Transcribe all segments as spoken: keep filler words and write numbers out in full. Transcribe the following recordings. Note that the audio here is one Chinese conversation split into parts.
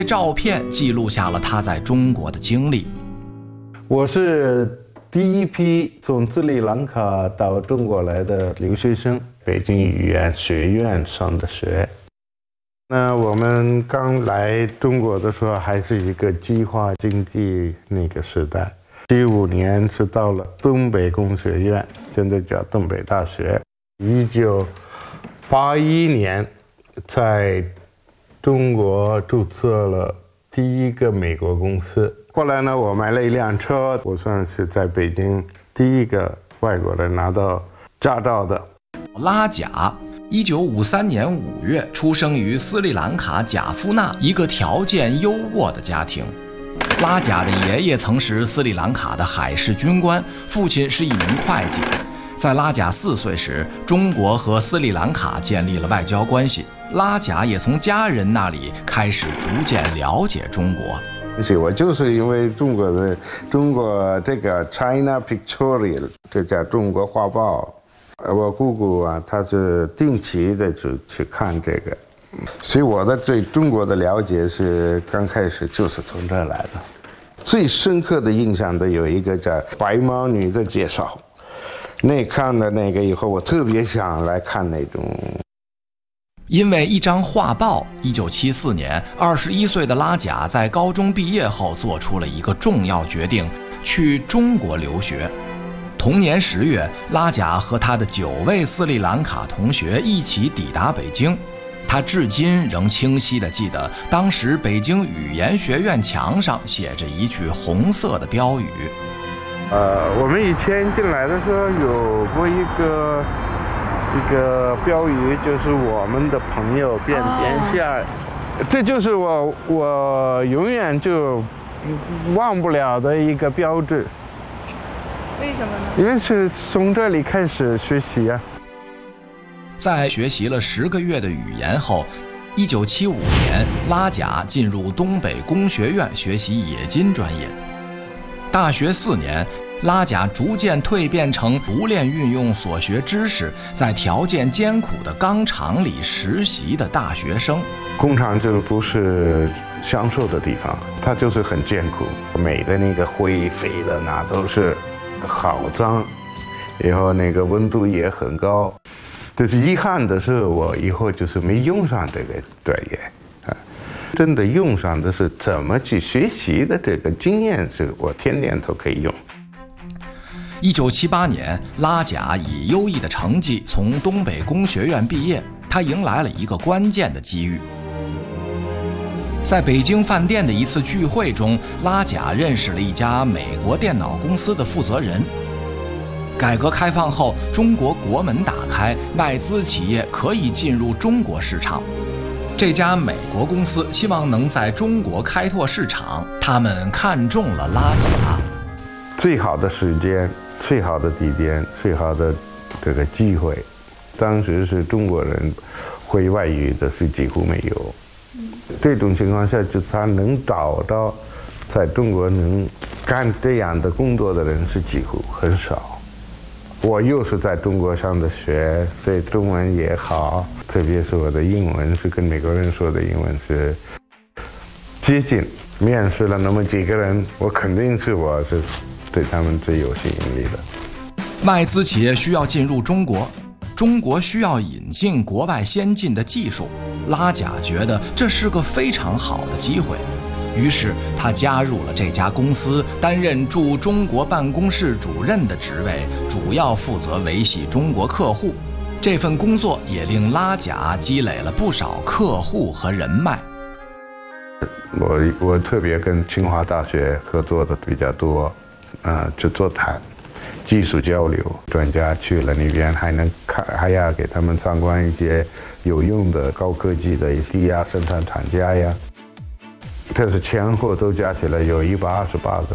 照片记录下了他在中国的经历。 我是第一批从斯里兰卡到中国来的留学生，北京语言学院上的学。那我们刚来中国的时候，还是一个计划经济那个时代。七五年是到了东北工学院，现在叫东北大学。一九八一年在中国注册了第一个美国公司。后来呢，我买了一辆车，我算是在北京第一个外国人拿到驾照的。 拉贾一九五三年五月出生于斯里兰卡贾夫纳一个条件优渥的家庭。拉贾的爷爷曾是斯里兰卡的海事军官，父亲是一名会计。在拉贾四岁时，中国和斯里兰卡建立了外交关系，拉贾也从家人那里开始逐渐了解中国。 我就是因为中国的中国这个 China Pictorial， 这叫中国画报。我姑姑啊，她是定期的去去看这个，所以我的对中国的了解是刚开始就是从这儿来的。最深刻的印象的有一个叫白毛女的介绍，那看了那个以后，我特别想来看那种。 因为一张画报，一九七四年，二十一岁的拉贾在高中毕业后做出了一个重要决定，去中国留学。同年十月，拉贾和他的九位斯里兰卡同学一起抵达北京。他至今仍清晰地记得，当时北京语言学院墙上写着一句红色的标语。 呃，我们以前进来的时候有过一个一个标语，就是我们的朋友遍天下，哦、这就是我我永远就忘不了的一个标志。 为什么呢？ 因为是从这里开始学习啊。 在学习了十个月的语言后，一九七五年，拉贾进入东北工学院学习冶金专业。大学四年，拉贾逐渐蜕变成熟练运用所学知识，在条件艰苦的钢厂里实习的大学生。 工厂就不是享受的地方，它就是很艰苦，每的那个灰飞的那都是好脏，然后那个温度也很高。但是遗憾的是，我以后就是没用上这个专业啊。真的用上的是怎么去学习的这个经验，是我天天都可以用。 一九七八年，拉贾以优异的成绩从东北工学院毕业，他迎来了一个关键的机遇。在北京饭店的一次聚会中，拉贾认识了一家美国电脑公司的负责人。改革开放后，中国国门打开，外资企业可以进入中国市场。这家美国公司希望能在中国开拓市场，他们看中了拉贾。 最好的时间、最好的地点、最好的这个机会，当时是中国人会外语的是几乎没有。这种情况下，就他能找到在中国能干这样的工作的人是几乎很少。我又是在中国上的学，所以中文也好，特别是我的英文是跟美国人说的英文是接近。面试了那么几个人，我肯定是我是对他们最有吸引力的。 外资企业需要进入中国，中国需要引进国外先进的技术，拉贾觉得这是个非常好的机会。于是他加入了这家公司，担任驻中国办公室主任的职位，主要负责维系中国客户。这份工作也令拉贾积累了不少客户和人脉。 我我特别跟清华大学合作的比较多，呃，去座谈、技术交流，专家去了那边还能看，还要给他们参观一些有用的高科技的低压生产厂家呀。这是前后都加起来有一百二十八个。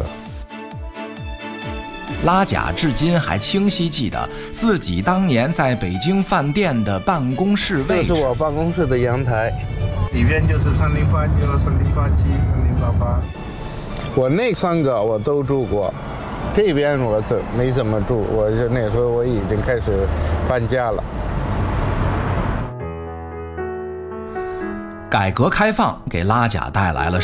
拉贾至今还清晰记得自己当年在北京饭店的办公室位置。 这是我办公室的阳台，里边就是三零八九、三零八七、三零八八。我那三个我都住过，这边我怎没怎么住，我是那时候我已经开始搬家了。 改革开放给拉贾带来了